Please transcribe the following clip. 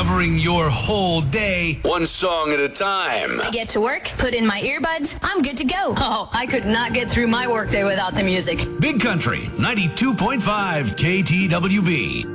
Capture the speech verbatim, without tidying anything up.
covering your whole day, one song at a time. I get to work, put in my earbuds, I'm good to go. Oh, I could not get through my workday without the music. Big Country, ninety-two point five K T W B.